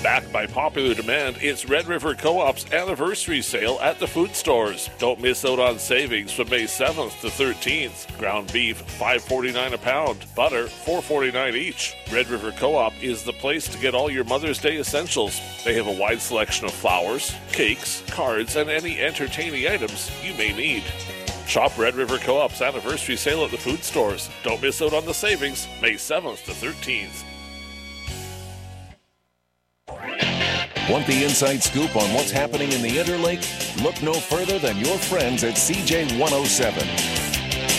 Backed by popular demand, it's Red River Co-op's anniversary sale at the food stores. Don't miss out on savings from May 7th to 13th. Ground beef, $5.49 a pound. Butter, $4.49 each. Red River Co-op is the place to get all your Mother's Day essentials. They have a wide selection of flowers, cakes, cards, and any entertaining items you may need. Shop Red River Co-op's anniversary sale at the food stores. Don't miss out on the savings, May 7th to 13th. Want the inside scoop on what's happening in the Interlake? Look no further than your friends at CJ107.